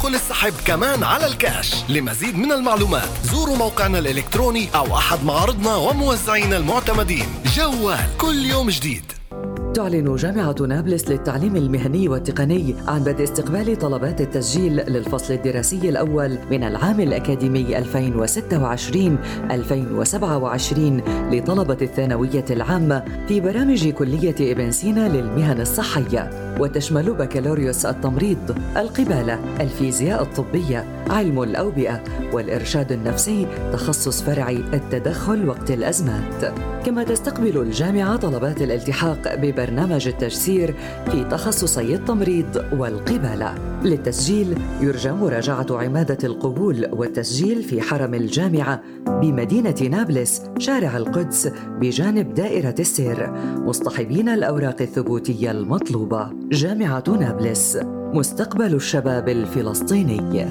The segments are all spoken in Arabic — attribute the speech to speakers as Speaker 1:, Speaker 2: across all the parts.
Speaker 1: كل السحب كمان على الكاش. لمزيد من المعلومات زوروا موقعنا الإلكتروني أو أحد معارضنا وموزعينا المعتمدين. جوال كل يوم جديد.
Speaker 2: تعلن جامعة نابلس للتعليم المهني والتقني عن بدء استقبال طلبات التسجيل للفصل الدراسي الأول من العام الأكاديمي 2026-2027 لطلبة الثانوية العامة في برامج كلية ابن سينا للمهن الصحية، وتشمل بكالوريوس التمريض، القبالة، الفيزياء الطبية، علم الأوبئة والإرشاد النفسي، تخصص فرعي التدخل وقت الأزمات. كما تستقبل الجامعة طلبات الالتحاق ببرنامج التجسير في تخصصي التمريض والقبالة. للتسجيل يرجى مراجعة عمادة القبول والتسجيل في حرم الجامعة بمدينة نابلس، شارع القدس بجانب دائرة السير، مصطحبين الأوراق الثبوتية المطلوبة. جامعة نابلس، مستقبل الشباب الفلسطيني.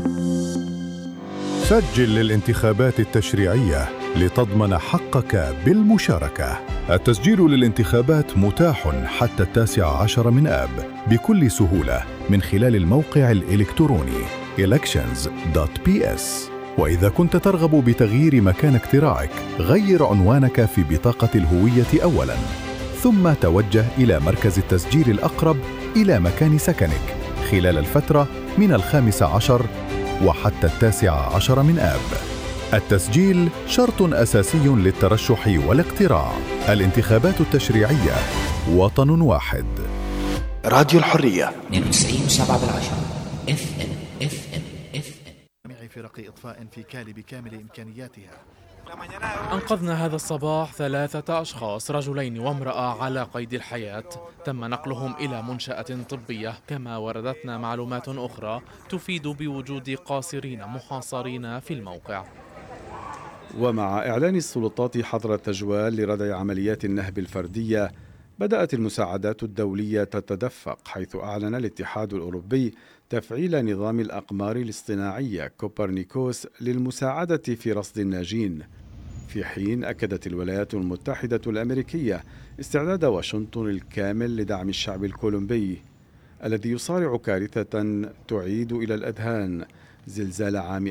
Speaker 3: سجل للانتخابات التشريعية لتضمن حقك بالمشاركة. التسجيل للانتخابات متاح حتى 19 من آب بكل سهولة من خلال الموقع الإلكتروني elections.ps. وإذا كنت ترغب بتغيير مكان اقتراعك، غير عنوانك في بطاقة الهوية أولاً، ثم توجه إلى مركز التسجيل الأقرب إلى مكان سكنك خلال الفترة من 15 وحتى 19 من آب. التسجيل شرط أساسي للترشح والاقتراع. الانتخابات التشريعية، وطن واحد.
Speaker 4: راديو الحرية
Speaker 5: 92.7 FM.
Speaker 6: جميع فرق إطفاء في كالي بكامل إمكانياتها.
Speaker 7: أنقذنا هذا الصباح 3 أشخاص، رجلين وامرأة على قيد الحياة، تم نقلهم إلى منشأة طبية. كما وردتنا معلومات أخرى تفيد بوجود قاصرين محاصرين في الموقع.
Speaker 8: ومع إعلان السلطات حظر التجوال لردع عمليات النهب الفردية، بدأت المساعدات الدولية تتدفق، حيث أعلن الاتحاد الأوروبي تفعيل نظام الأقمار الاصطناعية كوبرنيكوس للمساعدة في رصد الناجين، في حين أكدت الولايات المتحدة الأمريكية استعداد واشنطن الكامل لدعم الشعب الكولومبي الذي يصارع كارثة تعيد إلى الأذهان زلزال عام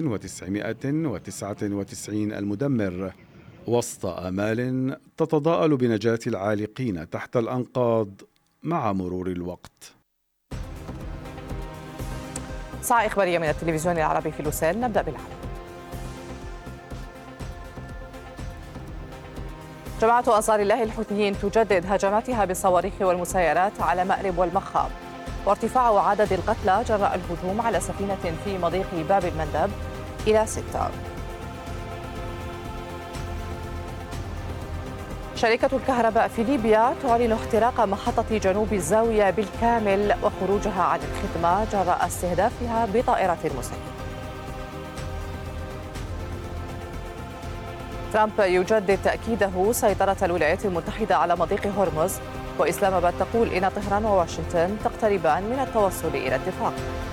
Speaker 8: 1999 المدمر، وسط آمال تتضاءل بنجاة العالقين تحت الأنقاض مع مرور الوقت.
Speaker 9: ساعة إخبارية من التلفزيون العربي في لوسيل. نبدأ بالعالم. جماعة أنصار الله الحوثيين تجدد هجماتها بالصواريخ والمسيرات على مأرب والمخاب، وارتفاع عدد القتلى جراء الهجوم على سفينة في مضيق باب المندب إلى 6. شركة الكهرباء في ليبيا تعلن اختراق محطة جنوب الزاوية بالكامل وخروجها عن الخدمة جراء استهدافها بطائرة مسيرة. ترامب يجدد تأكيده سيطرة الولايات المتحدة على مضيق هرمز، وإسلام آباد تقول إن طهران وواشنطن تقتربان من التوصل إلى اتفاق.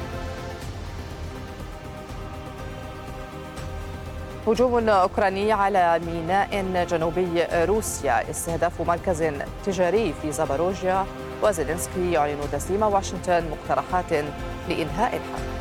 Speaker 9: هجوم أوكراني على ميناء جنوبي روسيا، استهداف مركز تجاري في زاباروجيا، وزيلينسكي يعلن تسليم واشنطن مقترحات لإنهاء الحرب.